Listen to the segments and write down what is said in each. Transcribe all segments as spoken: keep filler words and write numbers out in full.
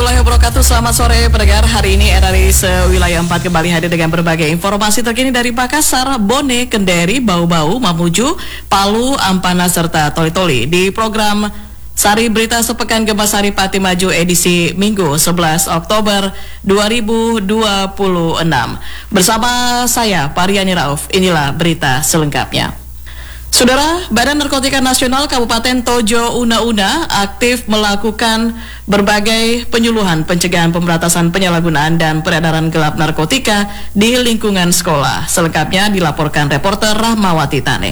warahmatullahi wabarakatuh. Selamat sore pendengar. Hari ini R R I Sewilayah empat kembali hadir dengan berbagai informasi terkini dari Makassar, Bone, Kendari, Bau-Bau, Mamuju, Palu, Ampana, serta Toli-Toli. Di program Sari Berita Sepekan Gempa Sari Pati Maju edisi Minggu sebelas Oktober dua ribu dua puluh enam. Bersama saya, Pariani Rauf, inilah berita selengkapnya. Saudara, Badan Narkotika Nasional Kabupaten Tojo Una-Una aktif melakukan berbagai penyuluhan pencegahan pemberantasan penyalahgunaan dan peredaran gelap narkotika di lingkungan sekolah. Selengkapnya dilaporkan reporter Rahmawati Tane.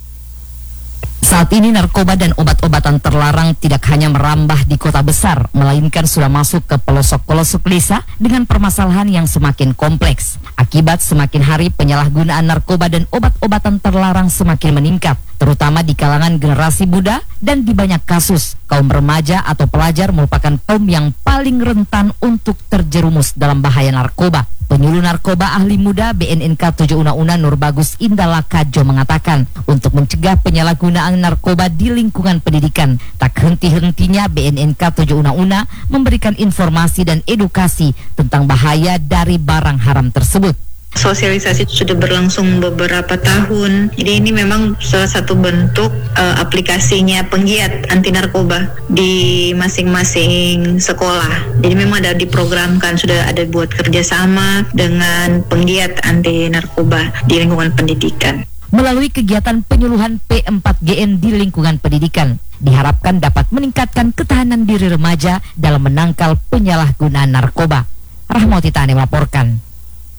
Saat ini narkoba dan obat-obatan terlarang tidak hanya merambah di kota besar, melainkan sudah masuk ke pelosok-pelosok desa dengan permasalahan yang semakin kompleks. Akibat semakin hari penyalahgunaan narkoba dan obat-obatan terlarang semakin meningkat, terutama di kalangan generasi muda, dan di banyak kasus kaum remaja atau pelajar merupakan kaum yang paling rentan untuk terjerumus dalam bahaya narkoba. Penyuluh narkoba ahli muda B N N K Tojo Una-Una Nurbagus Indalakajo mengatakan, untuk mencegah penyalahgunaan narkoba di lingkungan pendidikan, tak henti-hentinya B N N K Tojo Una-Una memberikan informasi dan edukasi tentang bahaya dari barang haram tersebut. Sosialisasi sudah berlangsung beberapa tahun. Jadi ini memang salah satu bentuk uh, aplikasinya penggiat anti narkoba di masing-masing sekolah. Jadi memang ada diprogramkan, sudah ada buat kerjasama dengan penggiat anti narkoba di lingkungan pendidikan. Melalui kegiatan penyuluhan P empat G N di lingkungan pendidikan, diharapkan dapat meningkatkan ketahanan diri remaja dalam menangkal penyalahgunaan narkoba. Rahmawati Tane melaporkan.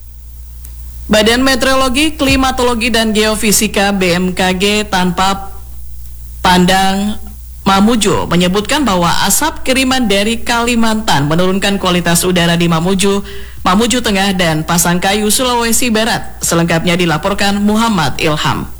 Badan Meteorologi, Klimatologi, dan Geofisika B M K G tanpa pandang Mamuju menyebutkan bahwa asap kiriman dari Kalimantan menurunkan kualitas udara di Mamuju, Mamuju Tengah, dan Pasangkayu, Sulawesi Barat. Selengkapnya dilaporkan Muhammad Ilham.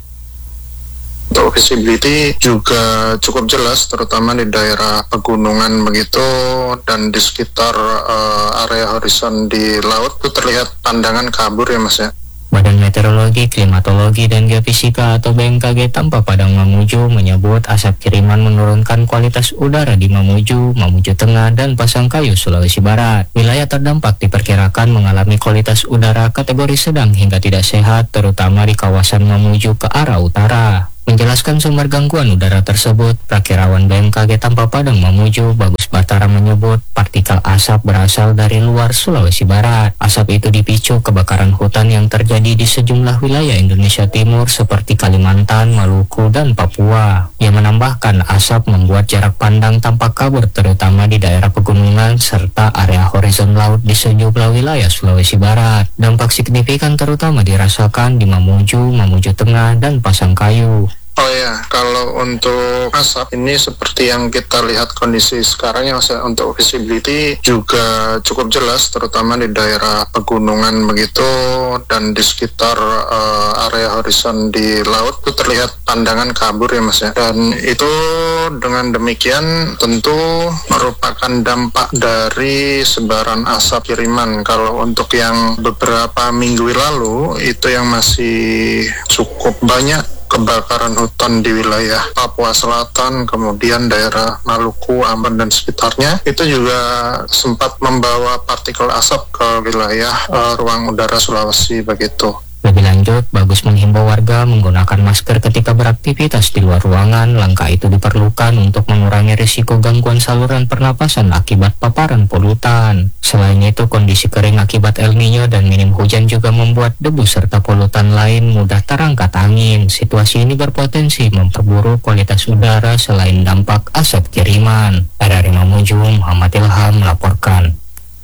Untuk visibility juga cukup jelas, terutama di daerah pegunungan begitu dan di sekitar uh, area horizon di laut itu terlihat pandangan kabur ya Mas ya. Badan Meteorologi, Klimatologi, dan Geofisika atau B M K G tanpa padang Mamuju menyebut asap kiriman menurunkan kualitas udara di Mamuju, Mamuju Tengah, dan Pasangkayu, Sulawesi Barat. Wilayah terdampak diperkirakan mengalami kualitas udara kategori sedang hingga tidak sehat, terutama di kawasan Mamuju ke arah utara. Menjelaskan sumber gangguan udara tersebut, Prakirawan B M K G tanpa padang Mamuju, Bagus Batara, menyebut partikel asap berasal dari luar Sulawesi Barat. Asap itu dipicu kebakaran hutan yang terjadi di sejumlah wilayah Indonesia Timur seperti Kalimantan, Maluku, dan Papua. Ia menambahkan asap membuat jarak pandang tampak kabur terutama di daerah pegunungan serta area horizon laut di sejumlah wilayah Sulawesi Barat. Dampak signifikan terutama dirasakan di Mamuju, Mamuju Tengah, dan Pasangkayu. Oh ya, kalau untuk asap ini seperti yang kita lihat kondisi sekarang ya Mas, untuk visibility juga cukup jelas, terutama di daerah pegunungan begitu dan di sekitar uh, area horizon di laut itu terlihat pandangan kabur ya Mas ya. Dan itu dengan demikian tentu merupakan dampak dari sebaran asap kiriman. Kalau untuk yang beberapa minggu lalu itu yang masih cukup banyak kebakaran hutan di wilayah Papua Selatan, kemudian daerah Maluku, Ambon, dan sekitarnya, itu juga sempat membawa partikel asap ke wilayah uh, ruang udara Sulawesi begitu. Lebih lanjut, Bagus menghimbau warga menggunakan masker ketika beraktivitas di luar ruangan. Langkah itu diperlukan untuk mengurangi risiko gangguan saluran pernapasan akibat paparan polutan. Selain itu, kondisi kering akibat El Nino dan minim hujan juga membuat debu serta polutan lain mudah terangkat angin. Situasi ini berpotensi memperburuk kualitas udara selain dampak asap kiriman. Dari Mamuju, Muhammad Ilham melaporkan.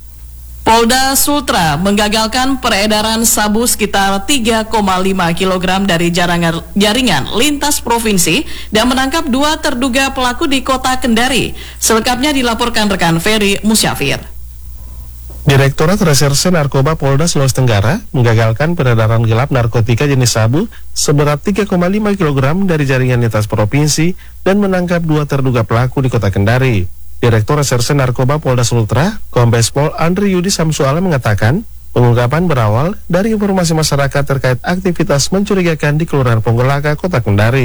Polda Sultra menggagalkan peredaran sabu sekitar tiga koma lima kilogram dari jaringan, jaringan lintas provinsi dan menangkap dua terduga pelaku di kota Kendari. Selengkapnya dilaporkan rekan Ferry Musyafir. Direktorat Reserse Narkoba Polda Sulawesi Tenggara menggagalkan peredaran gelap narkotika jenis sabu seberat tiga koma lima kilogram dari jaringan lintas provinsi dan menangkap dua terduga pelaku di kota Kendari. Direktur Reserse Narkoba Polda Sultra, Kombes Pol Andri Yudi Samsuala mengatakan, pengungkapan berawal dari informasi masyarakat terkait aktivitas mencurigakan di Kelurahan Ponggolaka, Kota Kendari.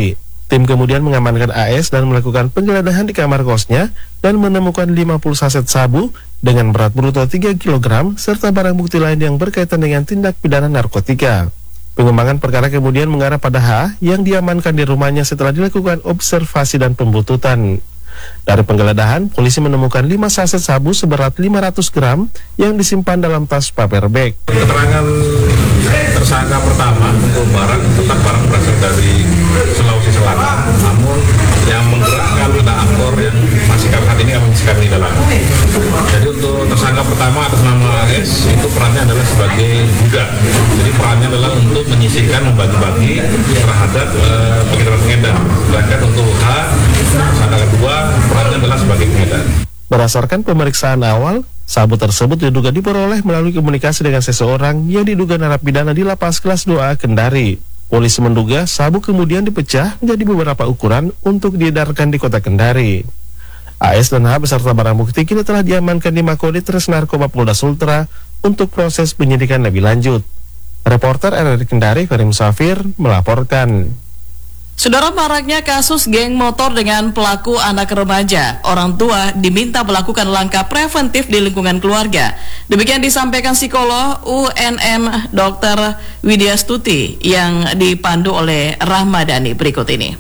Tim kemudian mengamankan A S dan melakukan penggeledahan di kamar kosnya dan menemukan lima puluh saset sabu dengan berat bruto tiga kilogram serta barang bukti lain yang berkaitan dengan tindak pidana narkotika. Pengembangan perkara kemudian mengarah pada H yang diamankan di rumahnya setelah dilakukan observasi dan pembuntutan. Dari penggeledahan, polisi menemukan lima saset sabu seberat lima ratus gram yang disimpan dalam tas paper bag. Keterangan tersangka pertama untuk barang tetap barang berasal dari Sulawesi Selatan, namun yang menggerakkan ada aktor yang masih kami saat ini kami sekarang di dalam. Jadi untuk tersangka pertama atas nama A S itu perannya adalah sebagai budak. Jadi perannya adalah untuk menyisihkan, membagi-bagi terhadap uh, pengedar-pengedar. Sedangkan untuk H, tersangka kedua perannya adalah sebagai pengedar. Berdasarkan pemeriksaan awal, sabu tersebut diduga diperoleh melalui komunikasi dengan seseorang yang diduga narapidana di lapas kelas dua A Kendari. Polisi menduga sabu kemudian dipecah menjadi beberapa ukuran untuk diedarkan di kota Kendari. A S dan H beserta barang bukti kini telah diamankan di Makoditres Narkoba Polda Sultra untuk proses penyidikan lebih lanjut. Reporter R R I Kendari, Karim Safir, melaporkan. Saudara, maraknya kasus geng motor dengan pelaku anak remaja, orang tua diminta melakukan langkah preventif di lingkungan keluarga. Demikian disampaikan psikolog U N M Dokter Widya Stuti yang dipandu oleh Rahmadani berikut ini.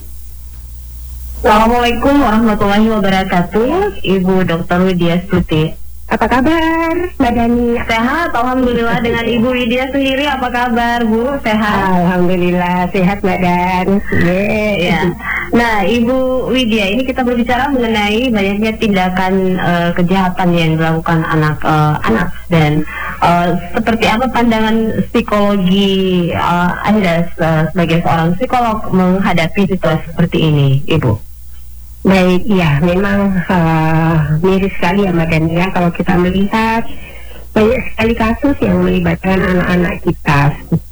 Assalamualaikum warahmatullahi wabarakatuh, Ibu Dokter Widya Stuti. Apa kabar, Mbak Dani? Sehat, alhamdulillah. Dengan Ibu Widya sendiri apa kabar, Bu? Sehat? Alhamdulillah sehat, Mbak Dan. Yeah, ya. Nah, Ibu Widya, ini kita berbicara mengenai banyaknya tindakan uh, kejahatan yang dilakukan anak uh, anak dan uh, seperti apa pandangan psikologi uh, Anda uh, sebagai seorang psikolog menghadapi situasi seperti ini, Ibu? Baik, ya memang uh, miris sekali ya Mbak Dani ya kalau kita melihat banyak sekali kasus yang melibatkan anak-anak kita.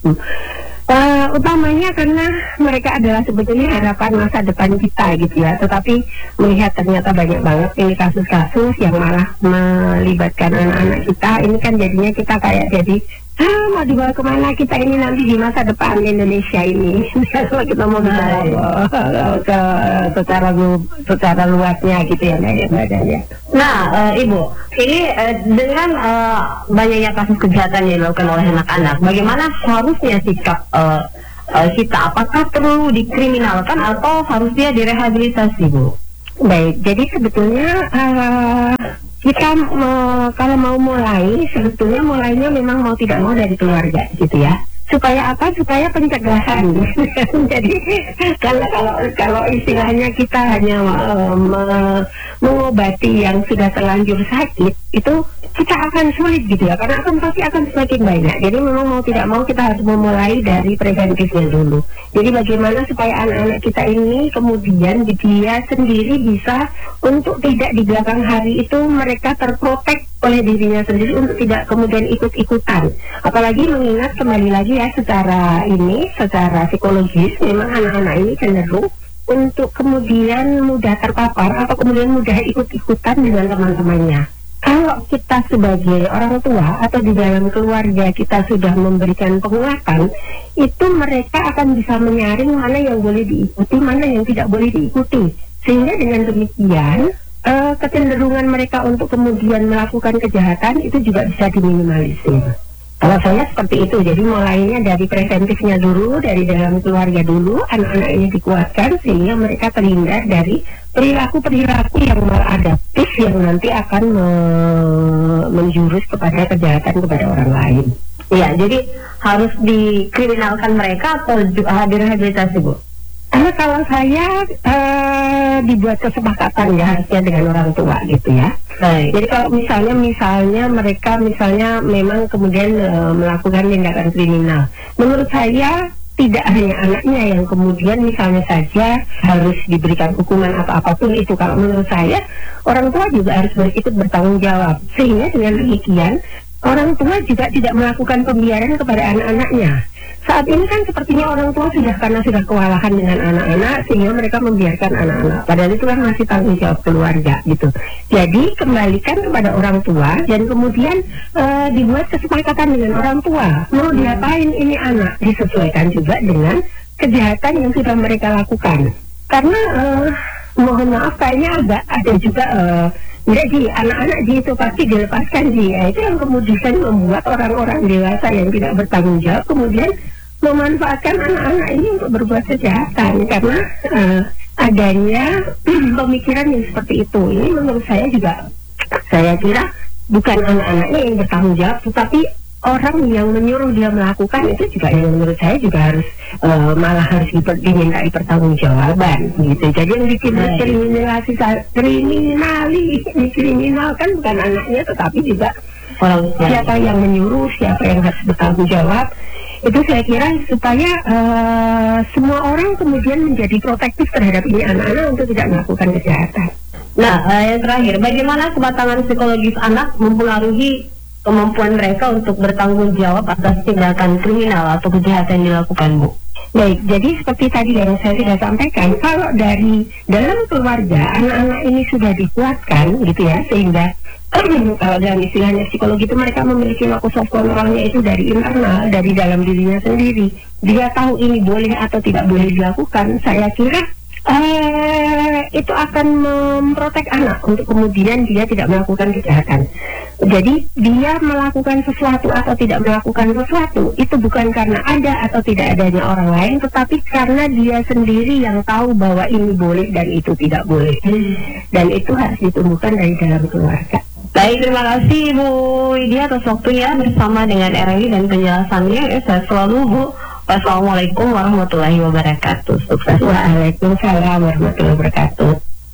Uh, utamanya karena mereka adalah sebetulnya harapan masa depan kita gitu ya, tetapi melihat ternyata banyak banget ini kasus-kasus yang malah melibatkan anak-anak kita, ini kan jadinya kita kayak jadi ah, mau dibawa kemana kita ini nanti di masa depan Indonesia ini. Kalau kita mau bicara uh, ke secara lu, secara luasnya gitu ya Mbak ya. Nah, uh, Ibu, ini uh, dengan uh, banyaknya kasus kejahatan yang dilakukan oleh anak-anak, bagaimana harusnya sikap uh, uh, kita? Apakah perlu dikriminalkan atau harusnya direhabilitasi, Bu? Baik, jadi sebetulnya uh, kita uh, kalau mau mulai, sebetulnya mulainya memang mau tidak mau dari keluarga gitu ya. Supaya apa? Supaya pencegahan. Jadi kalau kalau kalau istilahnya kita hanya uh, me, mengobati yang sudah terlanjur sakit, itu kita akan sulit gitu ya, karena akan pasti akan semakin banyak. Jadi memang mau tidak mau kita harus memulai dari preventifnya dulu. Jadi bagaimana supaya anak-anak kita ini kemudian dia sendiri bisa untuk tidak di belakang hari itu mereka terprotek oleh dirinya sendiri untuk tidak kemudian ikut-ikutan. Apalagi mengingat kembali lagi ya secara ini, secara psikologis memang anak-anak ini cenderung untuk kemudian mudah terpapar atau kemudian mudah ikut-ikutan dengan teman-temannya. Kalau kita sebagai orang tua atau di dalam keluarga kita sudah memberikan penguatan, itu mereka akan bisa menyaring mana yang boleh diikuti, mana yang tidak boleh diikuti. Sehingga dengan demikian, uh, kecenderungan mereka untuk kemudian melakukan kejahatan itu juga bisa diminimalisir. Kalau saya seperti itu, jadi mulainya dari preventifnya dulu, dari dalam keluarga dulu, anak-anak ini dikuatkan sehingga mereka terhindar dari perilaku-perilaku yang maladaptif yang nanti akan me- menjurus kepada kejahatan kepada orang lain. Iya, jadi harus dikriminalkan mereka atau uh, direhabilitasi, Bu? Karena kalau saya uh, dibuat kesepakatan ya harusnya dengan orang tua gitu ya. Baik. Jadi kalau misalnya misalnya mereka misalnya memang kemudian uh, melakukan tindakan kriminal, menurut saya tidak hanya anaknya yang kemudian misalnya saja harus diberikan hukuman atau apapun itu. Kalau menurut saya orang tua juga harus ikut bertanggung jawab. Sehingga dengan demikian orang tua juga tidak melakukan pembiaran kepada anak-anaknya. Saat ini kan sepertinya orang tua sudah karena sudah kewalahan dengan anak-anak sehingga mereka membiarkan anak-anak. Padahal itu kan masih tanggung jawab keluarga gitu. Jadi kembalikan kepada orang tua dan kemudian uh, dibuat kesepakatan dengan orang tua. Mau diapain ini anak, disesuaikan juga dengan kejahatan yang sudah mereka lakukan. karena uh, mohon maaf kayaknya agak ada juga uh, enggak sih, anak-anak sih itu pasti dilepaskan sih, ya, itu yang kemudian membuat orang-orang dewasa yang tidak bertanggung jawab kemudian memanfaatkan anak-anak ini untuk berbuat kejahatan karena uh, adanya pemikiran yang seperti itu. Ini menurut saya juga, saya kira bukan anak-anaknya yang bertanggung jawab, tetapi orang yang menyuruh dia melakukan itu juga yang menurut saya juga harus uh, malah harus diper, dimintai pertanggungjawaban gitu. Jadi yang diskriminasi, kriminali, dikriminalkan bukan anaknya tetapi juga orang siapa yang menyuruh, siapa yang harus bertanggung jawab. Itu saya kira supaya uh, semua orang kemudian menjadi protektif terhadap ini anak-anak untuk tidak melakukan kejahatan. Nah, uh, yang terakhir, bagaimana kematangan psikologis anak mempengaruhi kemampuan mereka untuk bertanggung jawab atas tindakan kriminal atau kejahatan yang dilakukan, Bu? Baik, jadi seperti tadi yang saya sudah sampaikan, kalau dari dalam keluarga anak-anak ini sudah dikuatkan gitu ya, sehingga kalau dalam istilahnya psikologi itu mereka memiliki locus of controlnya itu dari internal, dari dalam dirinya sendiri. Dia tahu ini boleh atau tidak boleh dilakukan. Saya kira uh, itu akan memprotek anak untuk kemudian dia tidak melakukan kejahatan. Jadi dia melakukan sesuatu atau tidak melakukan sesuatu itu bukan karena ada atau tidak adanya orang lain, tetapi karena dia sendiri yang tahu bahwa ini boleh dan itu tidak boleh. Dan itu harus ditumbuhkan dari dalam keluarga. Baik, terima kasih Bu Widya atas waktunya bersama dengan R I dan penjelasannya. Ya, saya selalu Bu. Wassalamualaikum warahmatullahi wabarakatuh. Sukses. Waalaikumsalam warahmatullahi wabarakatuh.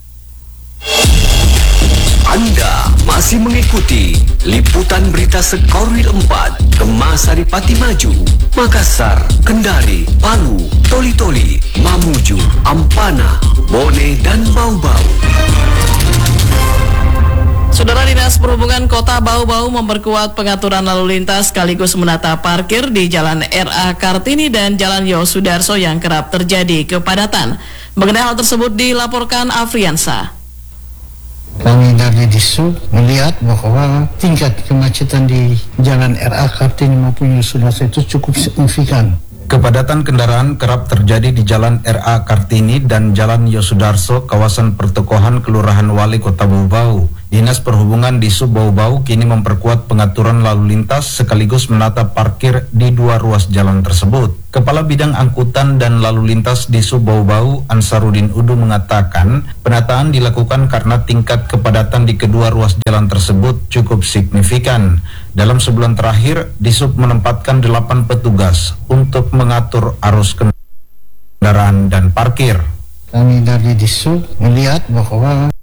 Anda masih mengikuti liputan berita Sekorwil empat, Kemas Saripati Maju, Makassar, Kendari, Palu, Toli-Toli, Mamuju, Ampana, Bone, dan Bau-Bau. Saudara, Dinas Perhubungan Kota Bau-Bau memperkuat pengaturan lalu lintas sekaligus menata parkir di Jalan R A Kartini dan Jalan Yosudarso yang kerap terjadi kepadatan. Mengenai hal tersebut dilaporkan Afriansa. Kami dari Dishub melihat bahwa tingkat kemacetan di Jalan R A Kartini maupun Yosudarso itu cukup signifikan. Kepadatan kendaraan kerap terjadi di Jalan R A Kartini dan Jalan Yosudarso, kawasan pertokohan Kelurahan Wali Kota Bau-Bau. Dinas Perhubungan di Sub Bau-Bau kini memperkuat pengaturan lalu lintas sekaligus menata parkir di dua ruas jalan tersebut. Kepala Bidang Angkutan dan Lalu Lintas di Sub Bau-Bau, Ansarudin Udu, mengatakan penataan dilakukan karena tingkat kepadatan di kedua ruas jalan tersebut cukup signifikan. Dalam sebulan terakhir, Disub menempatkan delapan petugas untuk mengatur arus kendaraan dan parkir. Kami dari Disub melihat bahwa